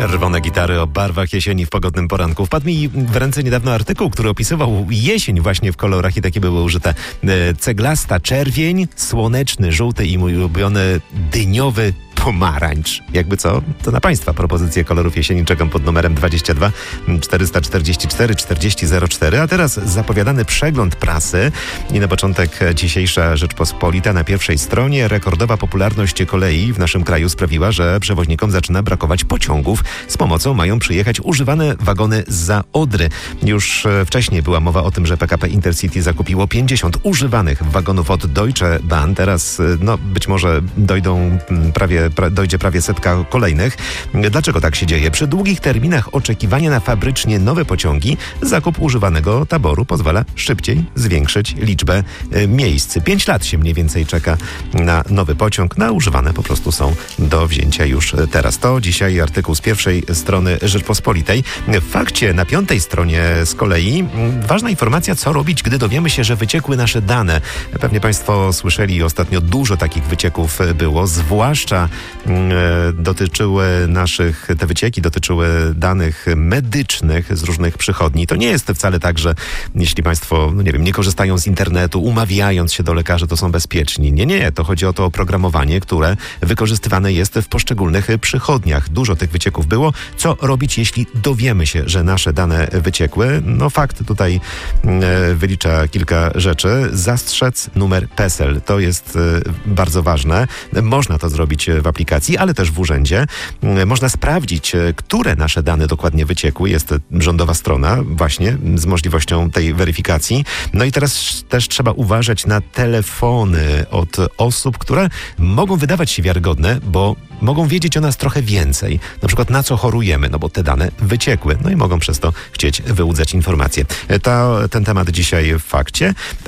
Czerwone gitary o barwach jesieni w pogodnym poranku. Wpadł mi w ręce niedawno artykuł, który opisywał jesień właśnie w kolorach i takie były użyte. Ceglasta czerwień, słoneczny żółty i mój ulubiony dyniowy pomarańcz. Jakby co, to na Państwa propozycje kolorów jesieni czekam pod numerem 22 444 4004. A teraz zapowiadany przegląd prasy i na początek dzisiejsza Rzeczpospolita. Na pierwszej stronie rekordowa popularność kolei w naszym kraju sprawiła, że przewoźnikom zaczyna brakować pociągów. Z pomocą mają przyjechać używane wagony zza Odry. Już wcześniej była mowa o tym, że PKP Intercity zakupiło 50 używanych wagonów od Deutsche Bahn. Teraz być może dojdzie prawie setka kolejnych. Dlaczego tak się dzieje? Przy długich terminach oczekiwania na fabrycznie nowe pociągi zakup używanego taboru pozwala szybciej zwiększyć liczbę miejsc. 5 lat się mniej więcej czeka na nowy pociąg. Na używane po prostu są do wzięcia już teraz. To dzisiaj artykuł z pierwszej strony Rzeczpospolitej. W Fakcie na 5. stronie z kolei ważna informacja, co robić, gdy dowiemy się, że wyciekły nasze dane. Pewnie Państwo słyszeli, ostatnio dużo takich wycieków było, zwłaszcza te wycieki dotyczyły danych medycznych z różnych przychodni. To nie jest wcale tak, że jeśli Państwo, nie korzystają z internetu, umawiając się do lekarzy, to są bezpieczni. Nie. To chodzi o to oprogramowanie, które wykorzystywane jest w poszczególnych przychodniach. Dużo tych wycieków było. Co robić, jeśli dowiemy się, że nasze dane wyciekły? Fakt tutaj wylicza kilka rzeczy. Zastrzec numer PESEL. To jest bardzo ważne. Można to zrobić w aplikacji, ale też w urzędzie. Można sprawdzić, które nasze dane dokładnie wyciekły. Jest rządowa strona właśnie z możliwością tej weryfikacji. I teraz też trzeba uważać na telefony od osób, które mogą wydawać się wiarygodne, bo mogą wiedzieć o nas trochę więcej. Na przykład na co chorujemy, bo te dane wyciekły. I mogą przez to chcieć wyłudzać informacje. Ten temat dzisiaj w Fakcie.